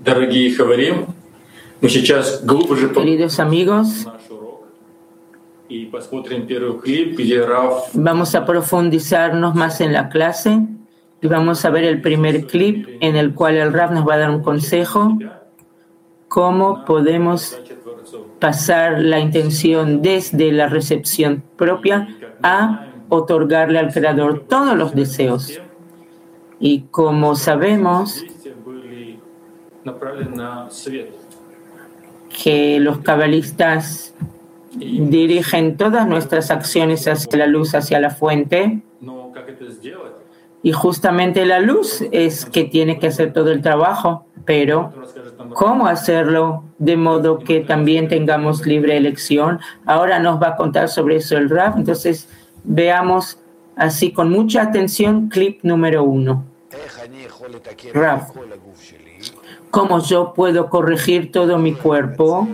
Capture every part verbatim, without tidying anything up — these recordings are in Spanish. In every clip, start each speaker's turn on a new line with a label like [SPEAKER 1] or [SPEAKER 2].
[SPEAKER 1] Queridos amigos, vamos a profundizarnos más en la clase y vamos a ver el primer clip en el cual el Rav nos va a dar un consejo, cómo podemos pasar la intención desde la recepción propia a otorgarle al Creador todos los deseos. Y como sabemos que los cabalistas dirigen todas nuestras acciones hacia la luz, hacia la fuente, y justamente la luz es que tiene que hacer todo el trabajo, pero ¿cómo hacerlo de modo que también tengamos libre elección? Ahora nos va a contar sobre eso el Rav, entonces veamos así con mucha atención clip número uno. Rav, ¿cómo yo puedo corregir todo mi cuerpo,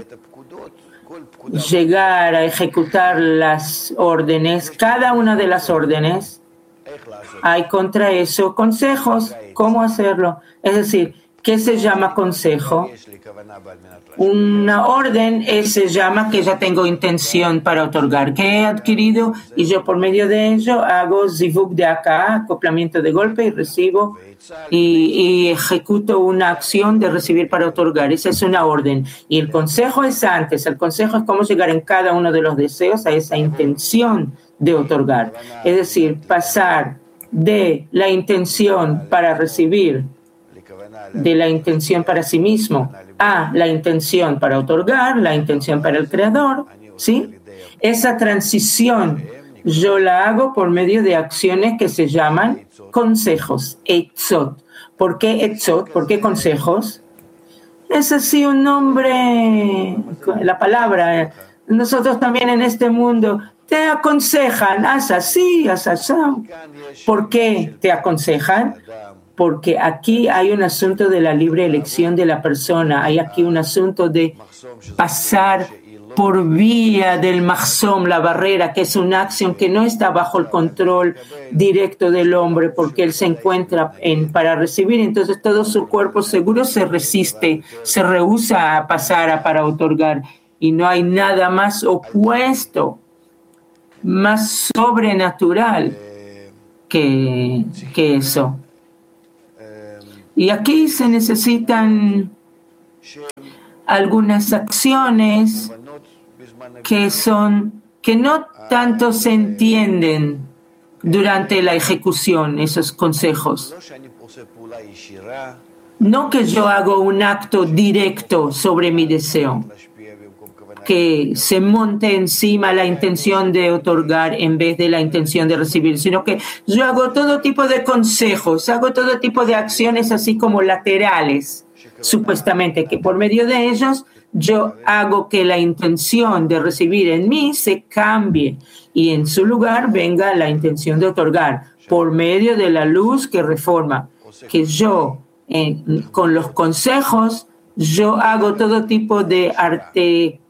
[SPEAKER 1] llegar a ejecutar las órdenes, cada una de las órdenes? Hay contra eso consejos, ¿cómo hacerlo? Es decir, ¿qué se llama consejo? Una orden es, se llama que ya tengo intención para otorgar, que he adquirido y yo por medio de ello hago zivug de acá, acoplamiento de golpe y recibo y, y ejecuto una acción de recibir para otorgar. Esa es una orden. Y el consejo es antes, el consejo es cómo llegar en cada uno de los deseos a esa intención de otorgar. Es decir, pasar de la intención para recibir, de la intención para sí mismo, a la intención para otorgar, la intención para el Creador, ¿sí? Esa transición yo la hago por medio de acciones que se llaman consejos, etzot. ¿Por qué etzot? ¿Por qué consejos? Es así un nombre, la palabra. Nosotros también en este mundo te aconsejan, haz así, haz así. ¿Por qué te aconsejan? Porque aquí hay un asunto de la libre elección de la persona, hay aquí un asunto de pasar por vía del mahzom, la barrera, que es una acción que no está bajo el control directo del hombre, porque él se encuentra en, para recibir, entonces todo su cuerpo seguro se resiste, se rehúsa a pasar a, para otorgar, y no hay nada más opuesto, más sobrenatural que, que eso. Y aquí se necesitan algunas acciones que son que no tanto se entienden durante la ejecución, esos consejos. No que yo hago un acto directo sobre mi deseo, que se monte encima la intención de otorgar en vez de la intención de recibir, sino que yo hago todo tipo de consejos, hago todo tipo de acciones así como laterales, supuestamente, que por medio de ellos yo hago que la intención de recibir en mí se cambie y en su lugar venga la intención de otorgar por medio de la luz que reforma, que yo eh, con los consejos yo hago todo tipo de arte,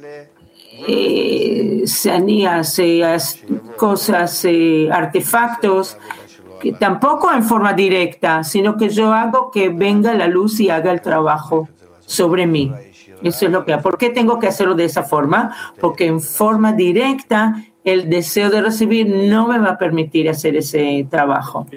[SPEAKER 1] Eh, sanías, eh, cosas, eh, artefactos, que tampoco en forma directa, sino que yo hago que venga la luz y haga el trabajo sobre mí. Eso es lo que. ¿Por qué tengo que hacerlo de esa forma? Porque en forma directa el deseo de recibir no me va a permitir hacer ese trabajo.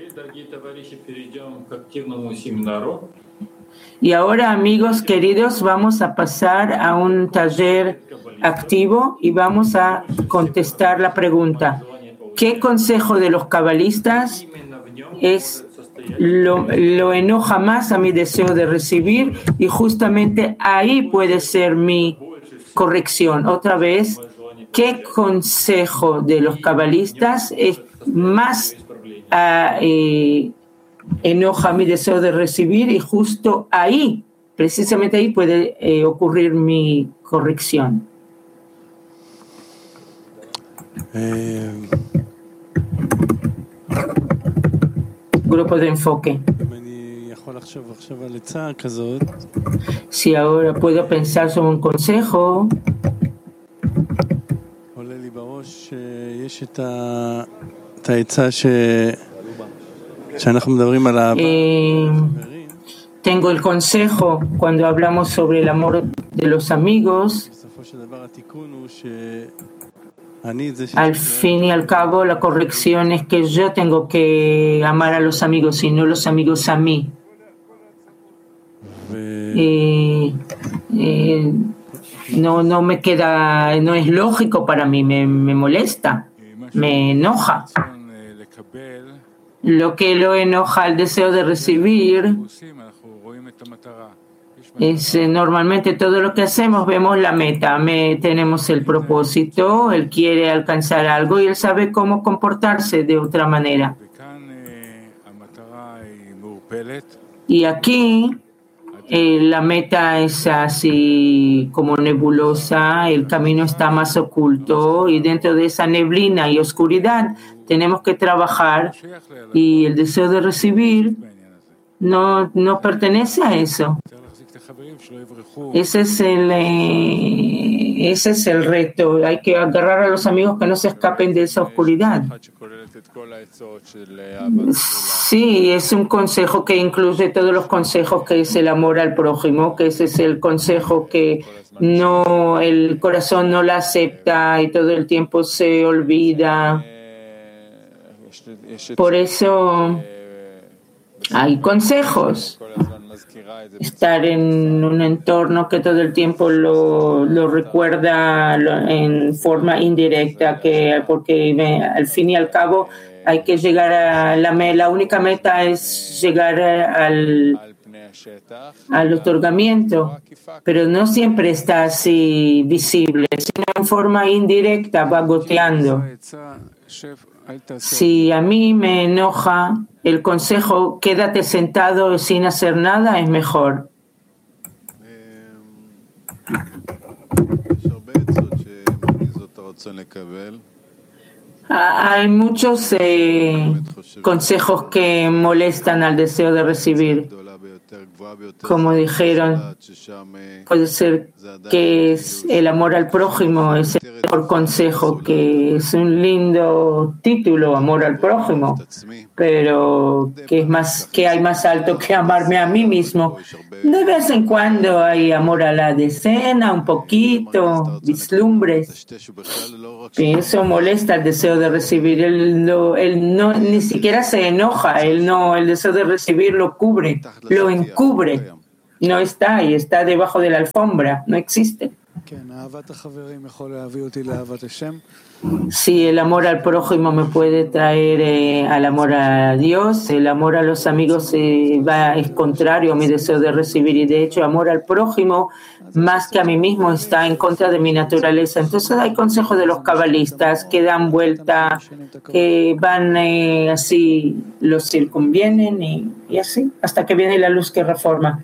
[SPEAKER 1] Y ahora, amigos queridos, vamos a pasar a un taller activo y vamos a contestar la pregunta: ¿qué consejo de los cabalistas es lo, lo enoja más a mi deseo de recibir? Y justamente ahí puede ser mi corrección. Otra vez, ¿qué consejo de los cabalistas es más uh, eh, enoja mi deseo de recibir? Y justo ahí, precisamente ahí puede eh, ocurrir mi corrección.
[SPEAKER 2] Eh,
[SPEAKER 1] Grupo de enfoque. Si ahora puedo pensar sobre un consejo, eh, tengo el consejo cuando hablamos sobre el amor de los amigos. Al fin y al cabo, la corrección es que yo tengo que amar a los amigos y no los amigos a mí. Y, y no, no me queda, no es lógico para mí, me, me molesta, me enoja. Lo que lo enoja el deseo de recibir es eh, normalmente todo lo que hacemos, vemos la meta, me, tenemos el propósito, él quiere alcanzar algo y él sabe cómo comportarse de otra manera. Y aquí eh, la meta es así como nebulosa, el camino está más oculto y dentro de esa neblina y oscuridad tenemos que trabajar y el deseo de recibir no, no pertenece a eso. Ese es el eh, ese es el reto. Hay que agarrar a los amigos que no se escapen de esa oscuridad. Sí, es un consejo que incluye todos los consejos, que es el amor al prójimo, que ese es el consejo que no el corazón no la acepta y todo el tiempo se olvida. Por eso hay consejos. Estar en un entorno que todo el tiempo lo, lo recuerda en forma indirecta, que porque me, al fin y al cabo hay que llegar a la, la única meta es llegar al, al otorgamiento, pero no siempre está así visible, sino en forma indirecta, va goteando. Si a mí me enoja el consejo, quédate sentado sin hacer nada, es mejor. Hay muchos eh, consejos que molestan al deseo de recibir. Como dijeron, puede ser que es el amor al prójimo es el mejor consejo, que es un lindo título, amor al prójimo, pero que es más, que hay más alto que amarme a mí mismo. De vez en cuando hay amor a la decena, un poquito, vislumbres. Y eso molesta el deseo de recibir. Él no, él no, ni siquiera se enoja, él no, el deseo de recibir lo cubre, lo encubre. No está ahí, está debajo de la alfombra, no existe. Si el amor al prójimo me puede traer eh, al amor a Dios, el amor a los amigos eh, va, es contrario a mi deseo de recibir, y de hecho amor al prójimo más que a mí mismo está en contra de mi naturaleza. Entonces hay consejos de los cabalistas que dan vuelta, que van eh, así, los circunvienen y, y así, hasta que viene la luz que reforma.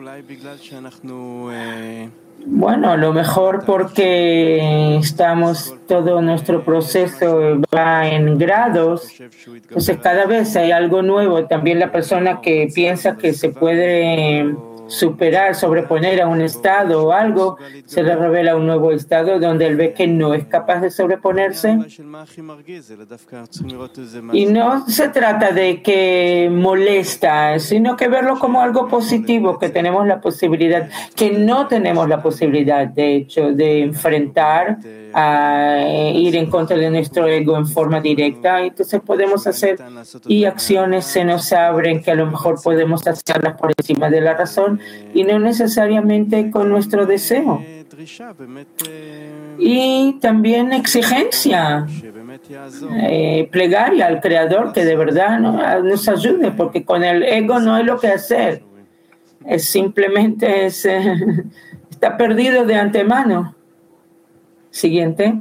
[SPEAKER 1] Bueno, a lo mejor porque estamos, todo nuestro proceso va en grados, entonces cada vez hay algo nuevo. También la persona que piensa que se puede superar, sobreponer a un estado o algo, se le revela un nuevo estado donde él ve que no es capaz de sobreponerse. Y no se trata de que molesta, sino que verlo como algo positivo, que tenemos la posibilidad, que no tenemos la posibilidad, de hecho, de enfrentar, a ir en contra de nuestro ego en forma directa. Entonces podemos hacer, y acciones se nos abren que a lo mejor podemos hacerlas por encima de la razón y no necesariamente con nuestro deseo. Y también exigencia, eh, plegaria al Creador que de verdad nos, nos ayude, porque con el ego no hay lo que hacer. Es simplemente es, eh, está perdido de antemano. Siguiente.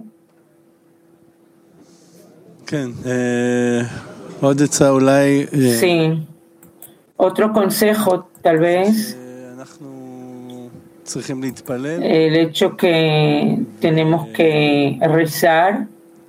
[SPEAKER 1] Sí. Otro consejo, tal vez, el hecho que tenemos que rezar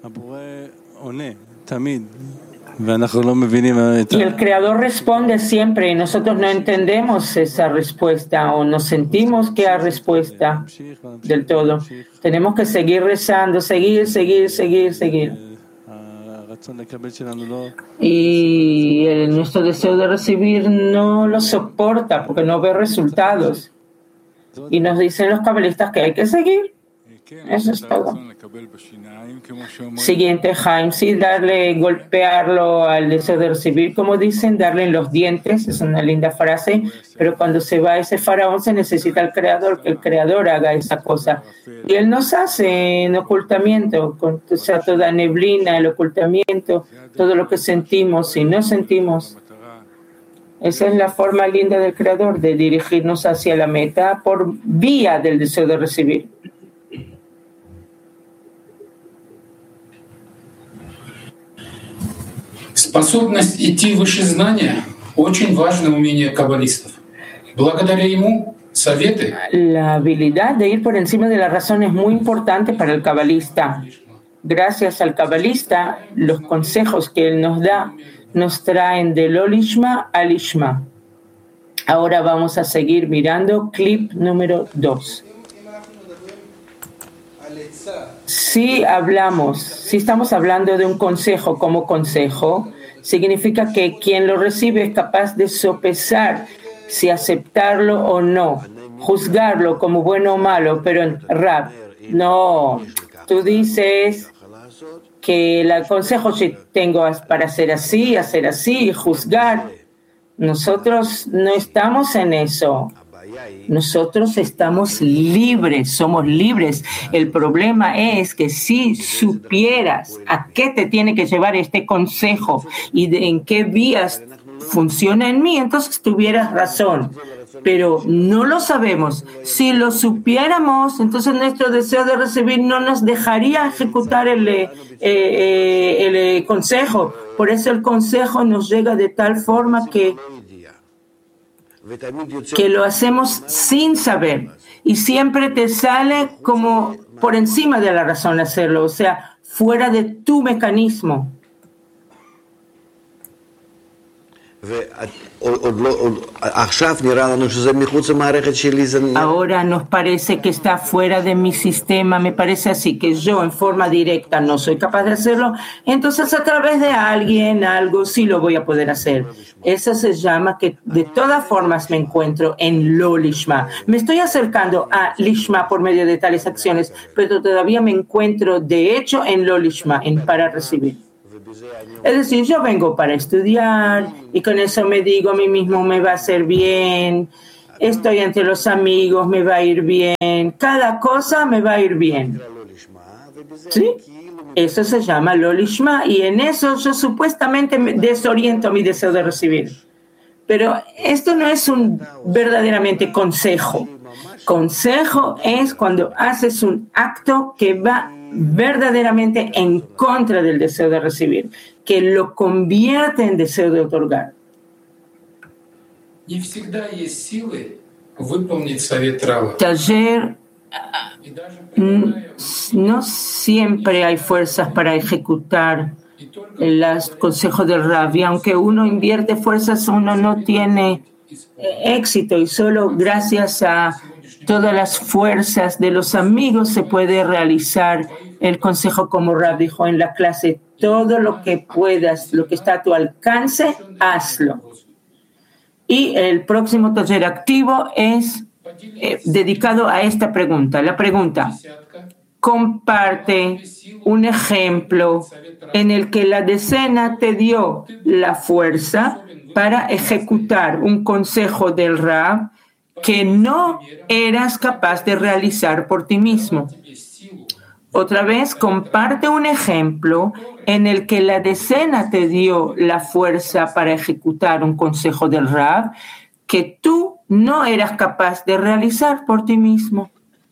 [SPEAKER 1] y el Creador responde siempre y nosotros no entendemos esa respuesta o no sentimos que hay respuesta del todo. Tenemos que seguir rezando, seguir, seguir, seguir, seguir. Y el, nuestro deseo de recibir no lo soporta porque no ve resultados. Y nos dicen los cabalistas que hay que seguir. Eso es todo. Siguiente, Jaime, sí, darle, golpearlo al deseo de recibir, como dicen, darle en los dientes, es una linda frase, pero cuando se va ese faraón se necesita el creador, que el creador haga esa cosa. Y él nos hace en ocultamiento, con o sea, toda neblina, el ocultamiento, todo lo que sentimos y no sentimos. Esa es la forma linda del creador, de dirigirnos hacia la meta por vía del deseo de recibir.
[SPEAKER 3] Способность идти выше знания – очень важное умение каббалистов. Благодаря ему советы.
[SPEAKER 1] La habilidad de ir por encima de la razón es muy importante para el cabalista. Gracias al cabalista, los consejos que él nos da nos traen del Olishma al Ishma. Ahora vamos a seguir mirando clip número dos. Si hablamos, si estamos hablando de un consejo como consejo, significa que quien lo recibe es capaz de sopesar si aceptarlo o no, juzgarlo como bueno o malo, pero en Rab, no, tú dices que el consejo que tengo es para hacer así, hacer así y juzgar. Nosotros no estamos en eso. Nosotros estamos libres, somos libres. El problema es que si supieras a qué te tiene que llevar este consejo y de en qué vías funciona en mí, entonces tuvieras razón. Pero no lo sabemos. Si lo supiéramos, entonces nuestro deseo de recibir no nos dejaría ejecutar el, eh, eh, el eh, consejo. Por eso el consejo nos llega de tal forma que que lo hacemos sin saber y siempre te sale como por encima de la razón hacerlo, o sea, fuera de tu mecanismo. Ahora nos parece que está fuera de mi sistema, me parece así, que yo en forma directa no soy capaz de hacerlo, entonces a través de alguien, algo, sí lo voy a poder hacer. Eso se llama que de todas formas me encuentro en lo lishma. Me estoy acercando a lishma por medio de tales acciones, pero todavía me encuentro de hecho en lo lishma, en para recibir. Es decir, yo vengo para estudiar y con eso me digo a mí mismo me va a hacer bien, estoy entre los amigos, me va a ir bien, cada cosa me va a ir bien. ¿Sí? Eso se llama lo lishma y en eso yo supuestamente me desoriento mi deseo de recibir. Pero esto no es un verdaderamente consejo. Consejo es cuando haces un acto que va verdaderamente en contra del deseo de recibir, que lo convierte en deseo de otorgar. Taller, no siempre hay fuerzas para ejecutar los consejos del Rav, y aunque uno invierte fuerzas, uno no tiene éxito y solo gracias a todas las fuerzas de los amigos se puede realizar el consejo, como Rav dijo en la clase, todo lo que puedas, lo que está a tu alcance, hazlo. Y el próximo taller activo es eh, dedicado a esta pregunta. La pregunta, comparte un ejemplo en el que la decena te dio la fuerza para ejecutar un consejo del Rav que no eras capaz de realizar por ti mismo. Otra vez, comparte un ejemplo en el que la decena te dio la fuerza para ejecutar un consejo del Rav que tú no eras capaz de realizar por ti mismo.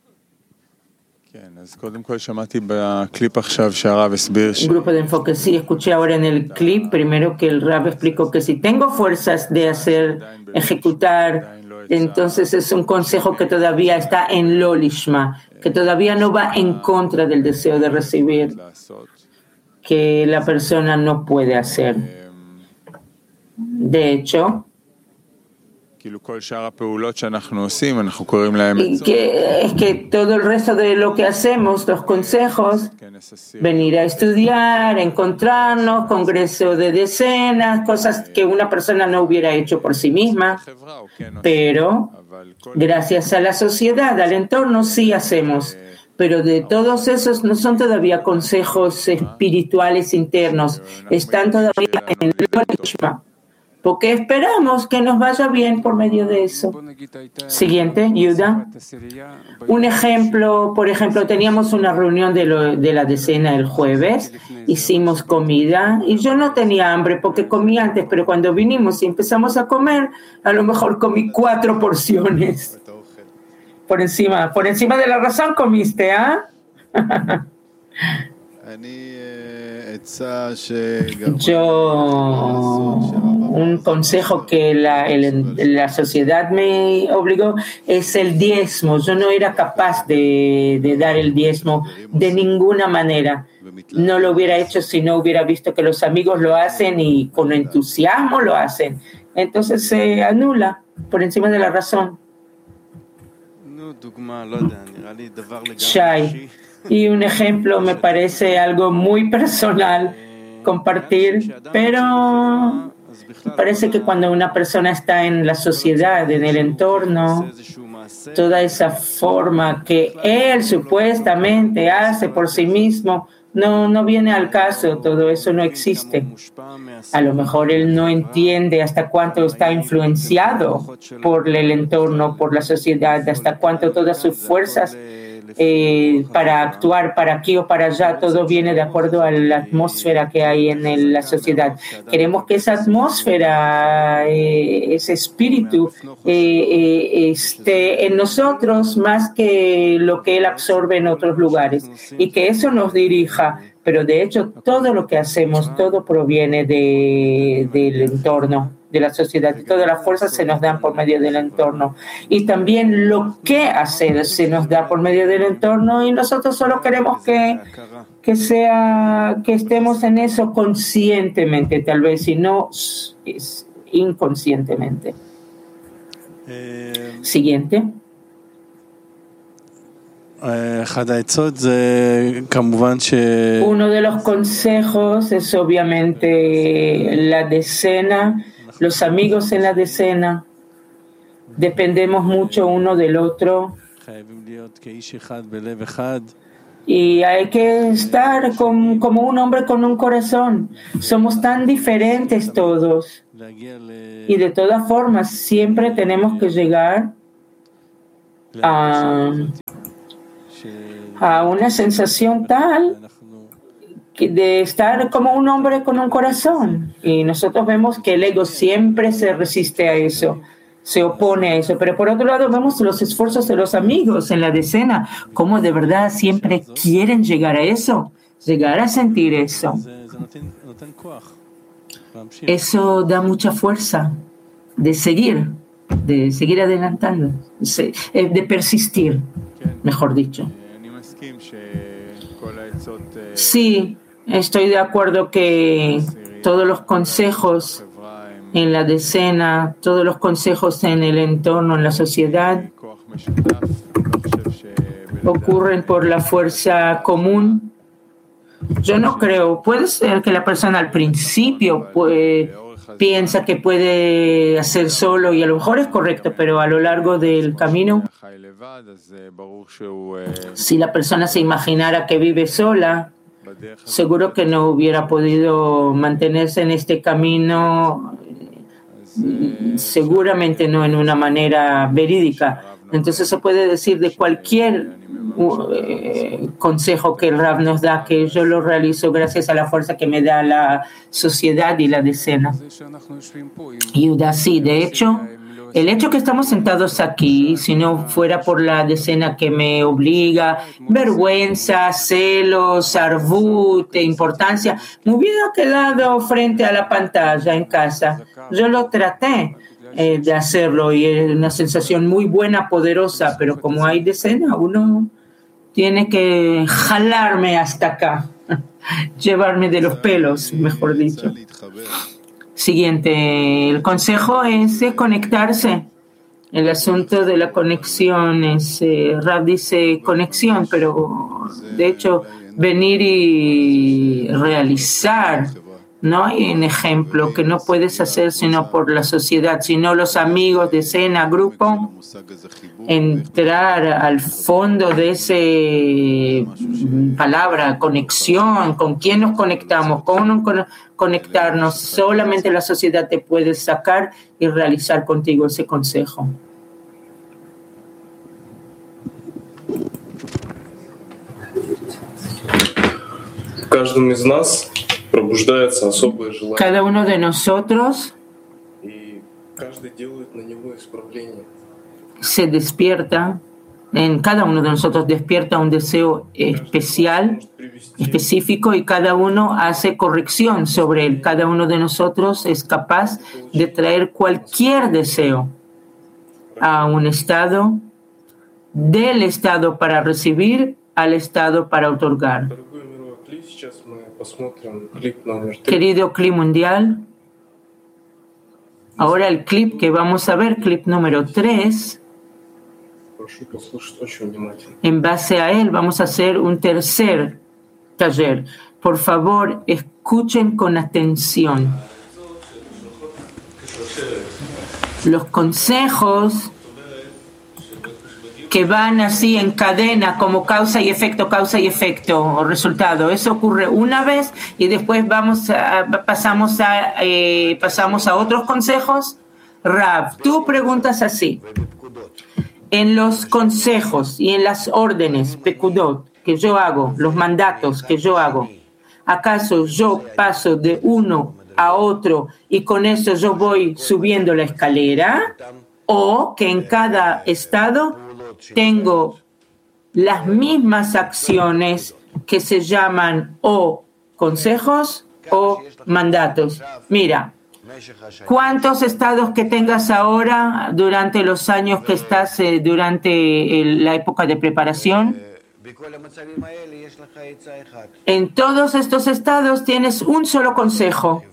[SPEAKER 1] Grupo de enfoque. Sí, escuché ahora en el clip primero que el Rav explicó que si tengo fuerzas de hacer, ejecutar, entonces es un consejo que todavía está en lo lishma, que todavía no va en contra del deseo de recibir, que la persona no puede hacer. De hecho, Y que es que todo el resto de lo que hacemos, los consejos, venir a estudiar, encontrarnos, congreso de decenas, cosas que una persona no hubiera hecho por sí misma, pero gracias a la sociedad, al entorno, sí hacemos. Pero de todos esos no son todavía consejos espirituales internos, están todavía en el Nishma. Porque esperamos que nos vaya bien por medio de eso. Siguiente, Yuda. Un ejemplo, por ejemplo, teníamos una reunión de, lo, de la decena el jueves, hicimos comida y yo no tenía hambre porque comí antes, pero cuando vinimos y empezamos a comer, a lo mejor comí cuatro porciones. Por encima, por encima de la razón comiste, ¿ah? Yo, un consejo que la, el, la sociedad me obligó es el diezmo. Yo no era capaz de, de dar el diezmo de ninguna manera. No lo hubiera hecho si no hubiera visto que los amigos lo hacen y con entusiasmo lo hacen. Entonces se anula por encima de la razón. Shai. Y un ejemplo me parece algo muy personal compartir, pero parece que cuando una persona está en la sociedad, en el entorno, toda esa forma que él supuestamente hace por sí mismo, no, no viene al caso, todo eso no existe. A lo mejor él no entiende hasta cuánto está influenciado por el entorno, por la sociedad, hasta cuánto todas sus fuerzas eh, para actuar para aquí o para allá, todo viene de acuerdo a la atmósfera que hay en el, la sociedad. Queremos que esa atmósfera, eh, ese espíritu, eh, eh, esté en nosotros más que lo que él absorbe en otros lugares y que eso nos dirija. Pero de hecho todo lo que hacemos, todo proviene de, del entorno, de la sociedad. Todas las fuerzas se nos dan por medio del entorno. Y también lo que hacer se nos da por medio del entorno y nosotros solo queremos que, que, sea, que estemos en eso conscientemente, tal vez, y no es inconscientemente. Eh, Siguiente. Uno de los consejos es obviamente la decena, los amigos en la decena. Dependemos mucho uno del otro. Y hay que estar con, como un hombre con un corazón. Somos tan diferentes todos. Y de todas formas, siempre tenemos que llegar a... a una sensación tal de estar como un hombre con un corazón. Y nosotros vemos que el ego siempre se resiste a eso, se opone a eso. Pero por otro lado vemos los esfuerzos de los amigos en la decena, cómo de verdad siempre quieren llegar a eso, llegar a sentir eso. Eso da mucha fuerza de seguir, de seguir adelantando, de persistir, mejor dicho. Sí, estoy de acuerdo que todos los consejos en la decena, todos los consejos en el entorno, en la sociedad, ocurren por la fuerza común. Yo no creo, puede ser que la persona al principio puede, piensa que puede hacer solo y a lo mejor es correcto, pero a lo largo del camino, si la persona se imaginara que vive sola, seguro que no hubiera podido mantenerse en este camino, seguramente no en una manera verídica. Entonces se puede decir de cualquier uh, consejo que el Rav nos da, que yo lo realizo gracias a la fuerza que me da la sociedad y la decena. Y sí, de hecho, el hecho que estamos sentados aquí, si no fuera por la decena que me obliga, vergüenza, celos, arvut, importancia, me hubiera quedado frente a la pantalla en casa. Yo lo traté eh, de hacerlo y es una sensación muy buena, poderosa, pero como hay decena, uno tiene que jalarme hasta acá, llevarme de los pelos, mejor dicho. Siguiente, el consejo es conectarse El asunto de la conexión es, eh, Rav dice conexión, pero de hecho venir y realizar, no hay un ejemplo que no puedes hacer sino por la sociedad, sino los amigos de cena, grupo, entrar al fondo de ese palabra, conexión, con quién nos conectamos, cómo conectarnos, solamente la sociedad te puede sacar y realizar contigo ese consejo. Cada uno de nosotros se despierta, en cada uno de nosotros despierta un deseo especial, específico, y cada uno hace corrección sobre él. Cada uno de nosotros es capaz de traer cualquier deseo a un estado, del estado para recibir al estado para otorgar. Querido clip mundial, ahora el clip que vamos a ver, clip número tres, en base a él vamos a hacer un tercer taller. Por favor, escuchen con atención. Los consejos que van así en cadena como causa y efecto, causa y efecto o resultado. Eso ocurre una vez y después vamos a, pasamos, a, eh, pasamos a otros consejos. Rav, tú preguntas así. En los consejos y en las órdenes, pekudot, que yo hago, los mandatos que yo hago, ¿acaso yo paso de uno a otro y con eso yo voy subiendo la escalera? ¿O que en cada estado tengo las mismas acciones que se llaman o consejos o mandatos? Mira, ¿cuántos estados que tengas ahora durante los años que estás eh, durante el, la época de preparación? En todos estos estados tienes un solo consejo: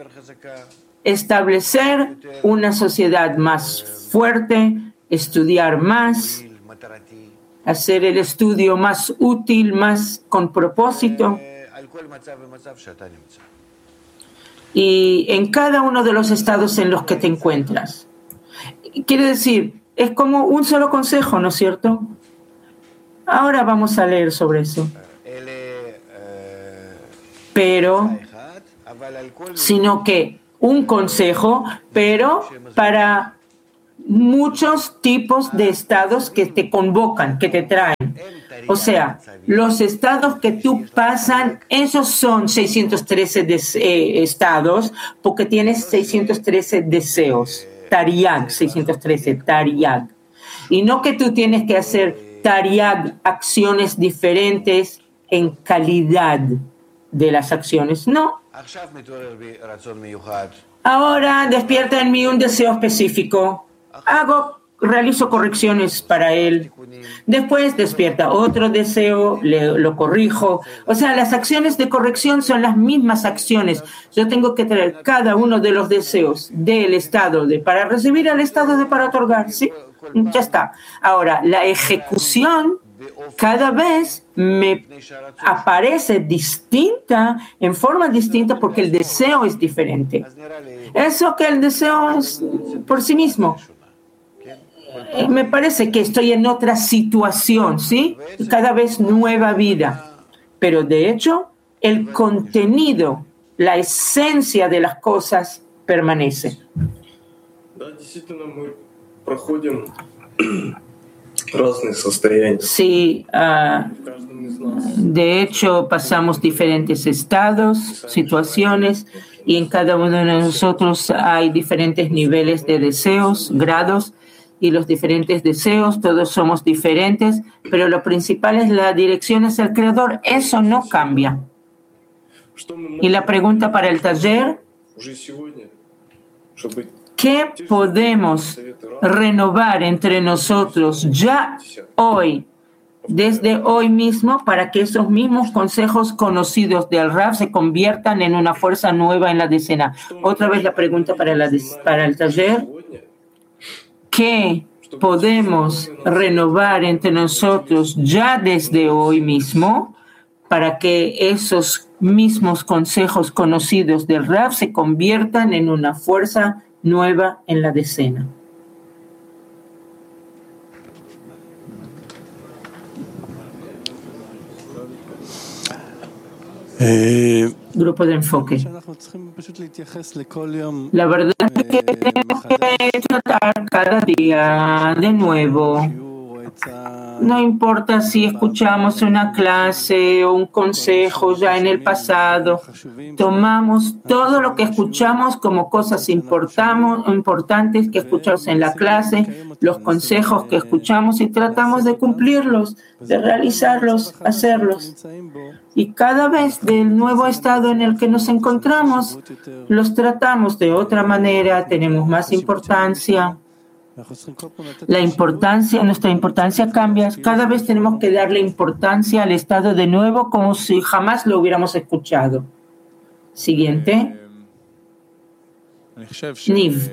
[SPEAKER 1] establecer una sociedad más fuerte, estudiar más, hacer el estudio más útil, más con propósito. Y en cada uno de los estados en los que te encuentras. Quiere decir, es como un solo consejo, ¿no es cierto? Ahora vamos a leer sobre eso. Pero, sino que un consejo, pero para muchos tipos de estados que te convocan, que te traen. O sea, los estados que tú pasan, esos son seiscientos trece des, eh, estados, porque tienes seiscientos trece deseos. Tariag, seiscientos trece, Tariag. Y no que tú tienes que hacer Tariag, acciones diferentes en calidad de las acciones. No. Ahora despierta en mí un deseo específico. Hago, realizo correcciones para él. Después despierta otro deseo, le, lo corrijo. O sea, las acciones de corrección son las mismas acciones. Yo tengo que traer cada uno de los deseos del estado de para recibir al estado de para otorgar. ¿Sí? Ya está. Ahora, la ejecución cada vez me aparece distinta, en forma distinta, porque el deseo es diferente. Eso que el deseo es por sí mismo. Me parece que estoy en otra situación, ¿sí? Cada vez nueva vida. Pero de hecho, el contenido, la esencia de las cosas permanece. Sí, uh, de hecho pasamos diferentes estados, situaciones, y en cada uno de nosotros hay diferentes niveles de deseos, grados, y los diferentes deseos, todos somos diferentes, pero lo principal es la dirección hacia el Creador. Eso no cambia. Y la pregunta para el taller: ¿qué podemos renovar entre nosotros ya hoy, desde hoy mismo, para que esos mismos consejos conocidos del Rav se conviertan en una fuerza nueva en la decena? Otra vez la pregunta para, la, para el taller: ¿qué podemos renovar entre nosotros ya desde hoy mismo para que esos mismos consejos conocidos del Rav se conviertan en una fuerza nueva en la decena.
[SPEAKER 2] Eh,
[SPEAKER 1] Grupo de enfoque. La verdad es que tenemos que tratar cada día de nuevo. No importa si escuchamos una clase o un consejo ya en el pasado, tomamos todo lo que escuchamos como cosas importantes que escuchamos en la clase, los consejos que escuchamos y tratamos de cumplirlos, de realizarlos, hacerlos. Y cada vez del nuevo estado en el que nos encontramos, los tratamos de otra manera, tenemos más importancia. La importancia, nuestra importancia cambia. Cada vez tenemos que darle importancia al estado de nuevo como si jamás lo hubiéramos escuchado. Siguiente. Niv.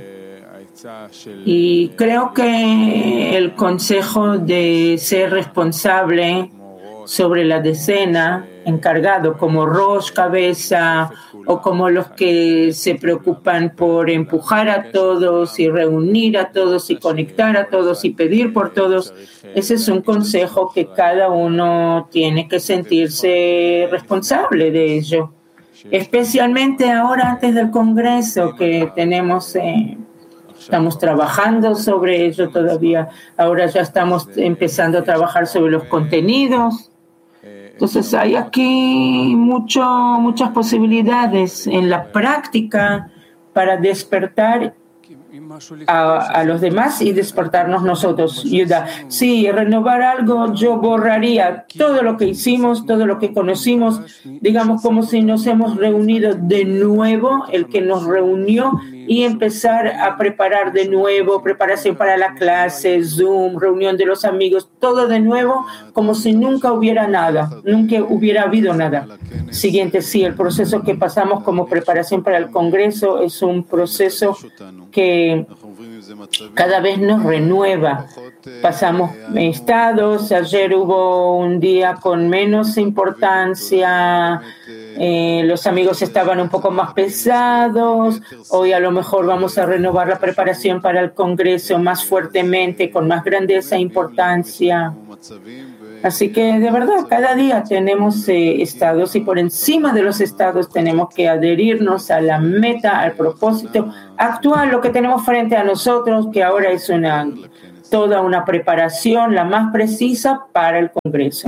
[SPEAKER 1] Y creo que el consejo de ser responsable sobre la decena, encargado como Rosh, cabeza, o como los que se preocupan por empujar a todos y reunir a todos y conectar a todos y pedir por todos. Ese es un consejo que cada uno tiene que sentirse responsable de ello. Especialmente ahora antes del Congreso que tenemos, eh, estamos trabajando sobre ello todavía. Ahora ya estamos empezando a trabajar sobre los contenidos. Entonces hay aquí mucho, muchas posibilidades en la práctica para despertar a, a los demás y despertarnos nosotros. Yuda, sí, renovar algo, yo borraría todo lo que hicimos, todo lo que conocimos, digamos como si nos hemos reunido de nuevo, el que nos reunió, y empezar a preparar de nuevo, preparación para la clase, Zoom, reunión de los amigos, todo de nuevo, como si nunca hubiera nada, nunca hubiera habido nada. Siguiente, sí, el proceso que pasamos como preparación para el Congreso es un proceso que cada vez nos renueva. Pasamos estados, ayer hubo un día con menos importancia, eh, los amigos estaban un poco más pesados, hoy a lo mejor vamos a renovar la preparación para el Congreso más fuertemente, con más grandeza e importancia. Así que de verdad, cada día tenemos eh, estados y por encima de los estados tenemos que adherirnos a la meta, al propósito actual, lo que tenemos frente a nosotros, que ahora es una toda una preparación, la más precisa para el Congreso.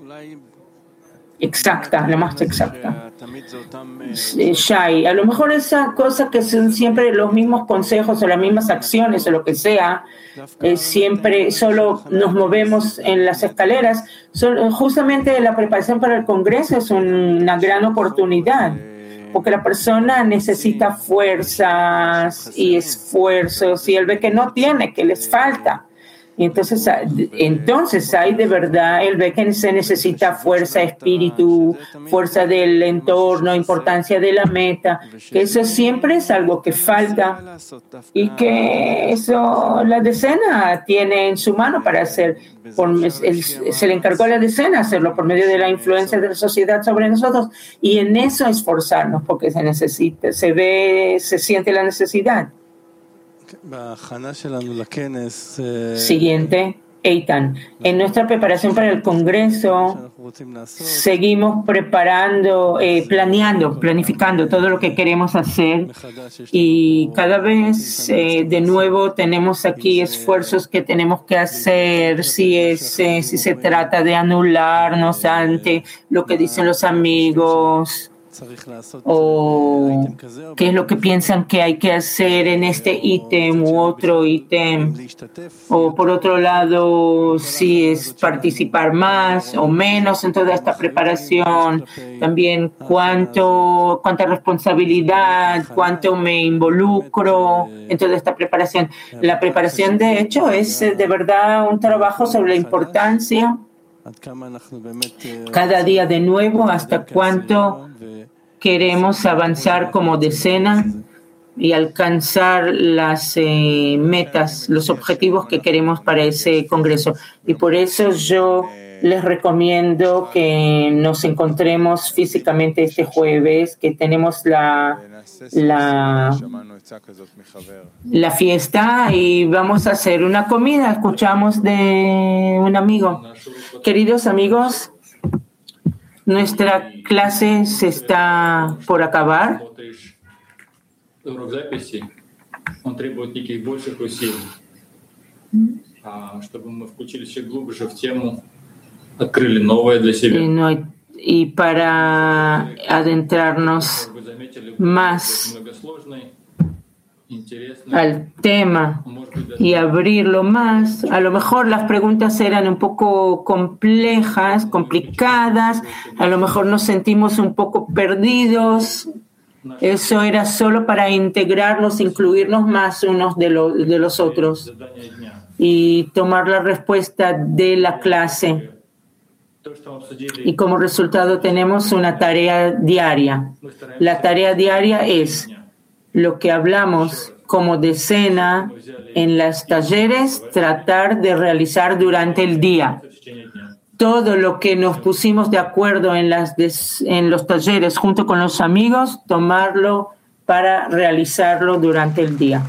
[SPEAKER 1] Exacta, la más exacta. Shai, a lo mejor esa cosa que son siempre los mismos consejos o las mismas acciones o lo que sea, eh, siempre solo nos movemos en las escaleras. Solo, justamente la preparación para el Congreso es una gran oportunidad, porque la persona necesita fuerzas y esfuerzos y él ve que no tiene, que les falta. Y entonces, entonces hay de verdad, él ve que se necesita fuerza, espíritu, fuerza del entorno, importancia de la meta, que eso siempre es algo que falta y que eso la decena tiene en su mano para hacer. Por, él, se le encargó a la decena hacerlo por medio de la influencia de la sociedad sobre nosotros y en eso esforzarnos porque se necesita, se ve, se siente la necesidad. Siguiente, Eitan. En nuestra preparación para el Congreso, seguimos preparando, eh, planeando, planificando todo lo que queremos hacer y cada vez eh, de nuevo tenemos aquí esfuerzos que tenemos que hacer si, es, eh, si se trata de anularnos ante lo que dicen los amigos. O qué es lo que piensan que hay que hacer en este ítem u otro ítem, o por otro lado si es participar más o menos en toda esta preparación, también cuánto, cuánta responsabilidad, cuánto me involucro en toda esta preparación. La preparación de hecho es de verdad un trabajo sobre la importancia cada día de nuevo, hasta cuánto queremos avanzar como decena y alcanzar las eh, metas, los objetivos que queremos para ese congreso. Y por eso yo les recomiendo que nos encontremos físicamente este jueves, que tenemos la, la, la fiesta y vamos a hacer una comida. Escuchamos de un amigo. Queridos amigos, nuestra clase se está por acabar. Y para adentrarnos más al tema y abrirlo más, a lo mejor las preguntas eran un poco complejas, complicadas, a lo mejor nos sentimos un poco perdidos. Eso era solo para integrarnos, incluirnos más unos de, lo, de los otros y tomar la respuesta de la clase. Y como resultado tenemos una tarea diaria. La tarea diaria es lo que hablamos como decena en los talleres, tratar de realizar durante el día. Todo lo que nos pusimos de acuerdo en, las des, en los talleres junto con los amigos, tomarlo para realizarlo durante el día.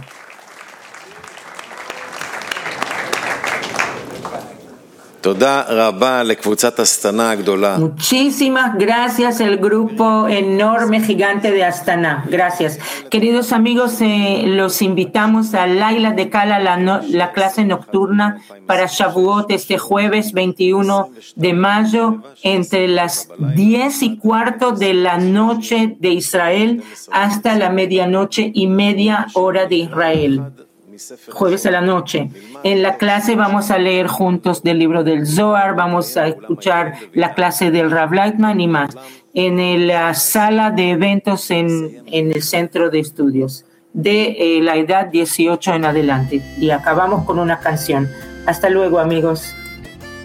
[SPEAKER 1] Muchísimas gracias el grupo enorme, gigante de Astana. Gracias. Queridos amigos, eh, los invitamos a Laila de Kala, la, no, la clase nocturna para Shavuot este jueves veintiuno de mayo entre las diez y cuarto de la noche de Israel hasta la medianoche y media hora de Israel. Jueves a la noche. En la clase vamos a leer juntos del libro del Zohar, vamos a escuchar la clase del Rav Leitman y más. En la sala de eventos en, en el centro de estudios de eh, la edad dieciocho en adelante. Y acabamos con una canción. Hasta luego, amigos.